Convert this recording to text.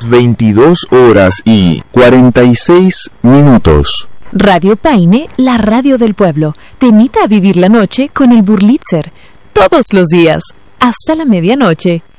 22:46. Radio Paine, la radio del pueblo, te invita a vivir la noche con el Burlitzer. Todos los días, hasta la medianoche.